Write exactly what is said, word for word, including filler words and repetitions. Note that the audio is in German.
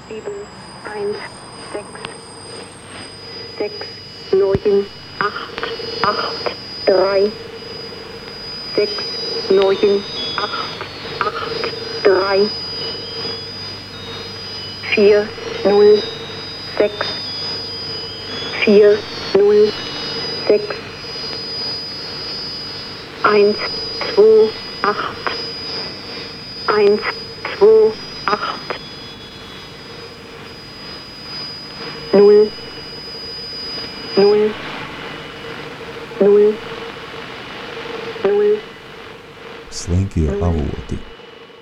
sieben, eins, sechs, sechs, neun, acht, acht, drei, sechs, neun, acht, acht, drei, vier, null, sechs, vier, null, sechs, eins, zwei, acht, eins, zwei, acht, null, null, null, null. Slinkie avoti.